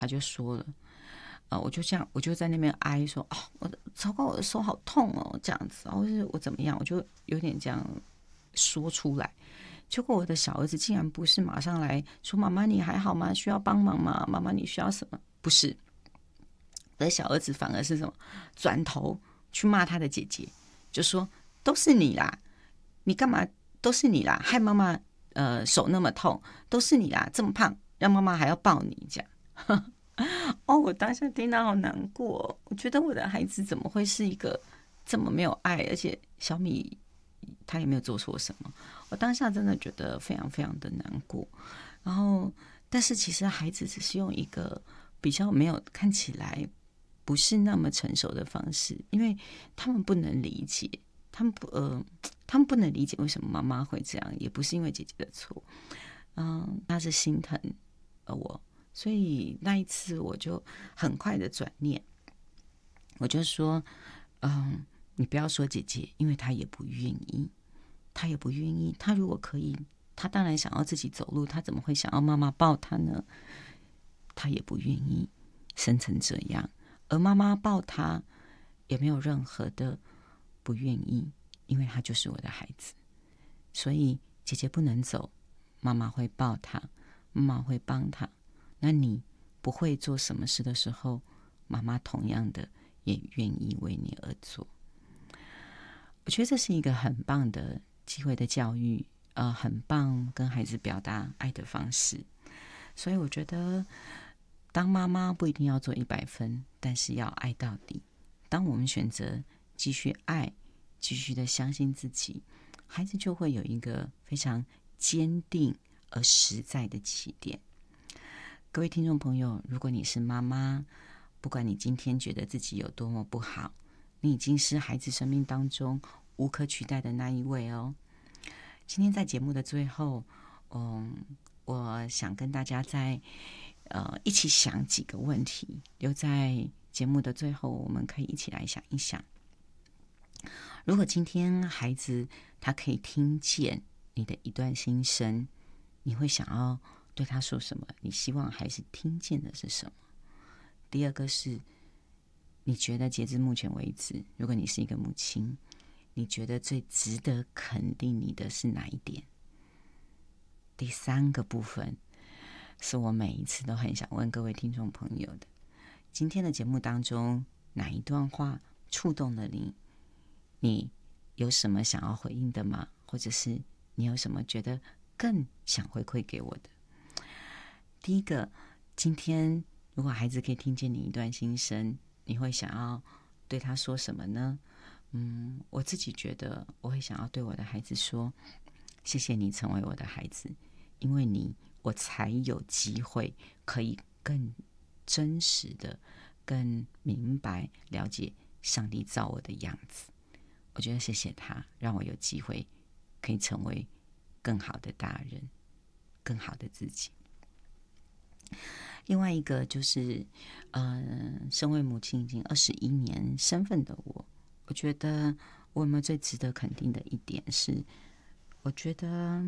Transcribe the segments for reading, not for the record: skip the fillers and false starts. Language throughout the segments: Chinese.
他就说了，我就这样，我就在那边哀说，哦，糟糕，我的手好痛哦，这样子，或是我怎么样，我就有点这样说出来。结果我的小儿子竟然不是马上来说，妈妈你还好吗？需要帮忙吗？妈妈你需要什么？不是，我的小儿子反而是什么？转头去骂他的姐姐，就说都是你啦，你干嘛？都是你啦，害妈妈手那么痛，都是你啦，这么胖，让妈妈还要抱你这样。哦，我当下听到好难过哦，我觉得我的孩子怎么会是一个这么没有爱，而且小米他也没有做错什么，我当下真的觉得非常非常的难过。然后，但是其实孩子只是用一个比较没有看起来不是那么成熟的方式，因为他们不能理解，他们不能理解为什么妈妈会这样，也不是因为姐姐的错，他是心疼我。所以那一次我就很快的转念，我就说，你不要说姐姐，因为她也不愿意，她也不愿意。她如果可以，她当然想要自己走路，她怎么会想要妈妈抱她呢？她也不愿意，生成这样，而妈妈抱她也没有任何的不愿意，因为她就是我的孩子。所以姐姐不能走，妈妈会抱她，妈妈会帮她。那你不会做什么事的时候，妈妈同样的也愿意为你而做。我觉得这是一个很棒的机会的教育，很棒跟孩子表达爱的方式。所以我觉得，当妈妈不一定要做100分，但是要爱到底。当我们选择继续爱，继续的相信自己，孩子就会有一个非常坚定而实在的起点。各位听众朋友，如果你是妈妈，不管你今天觉得自己有多么不好，你已经是孩子生命当中无可取代的那一位哦。今天在节目的最后，我想跟大家一起想几个问题，留在节目的最后，我们可以一起来想一想。如果今天孩子他可以听见你的一段心声，你会想要对他说什么？你希望孩子听见的是什么？第二个是，你觉得截至目前为止，如果你是一个母亲，你觉得最值得肯定你的是哪一点？第三个部分是我每一次都很想问各位听众朋友的：今天的节目当中，哪一段话触动了你？你有什么想要回应的吗？或者是你有什么觉得更想回馈给我的？第一个，今天如果孩子可以听见你一段心声，你会想要对他说什么呢？我自己觉得我会想要对我的孩子说，谢谢你成为我的孩子，因为你我才有机会可以更真实的、更明白了解上帝造我的样子。我觉得谢谢他，让我有机会可以成为更好的大人，更好的自己。另外一个就是，身为母亲已经21年身份的我觉得我有没有最值得肯定的一点是，我觉得，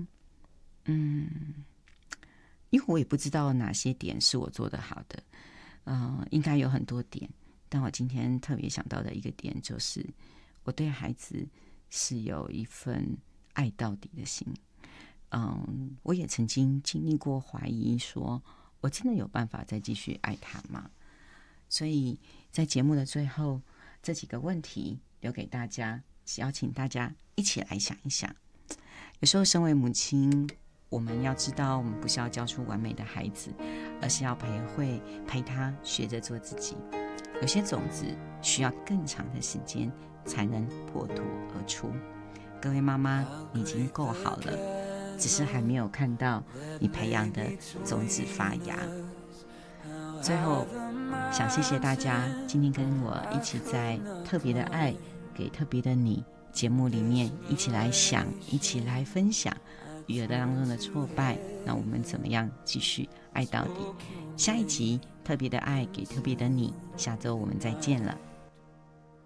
因为我也不知道哪些点是我做得好的，应该有很多点，但我今天特别想到的一个点就是，我对孩子是有一份爱到底的心。我也曾经经历过怀疑说，我真的有办法再继续爱他吗？所以在节目的最后，这几个问题留给大家，邀请大家一起来想一想。有时候身为母亲，我们要知道，我们不是要教出完美的孩子，而是要陪他学着做自己。有些种子需要更长的时间才能破土而出。各位妈妈，你已经够好了，只是还没有看到你培养的种子发芽。最后，想谢谢大家今天跟我一起在特别的爱给特别的你节目里面一起来想，一起来分享育儿当中的挫败，那我们怎么样继续爱到底？下一集特别的爱给特别的你，下周我们再见了，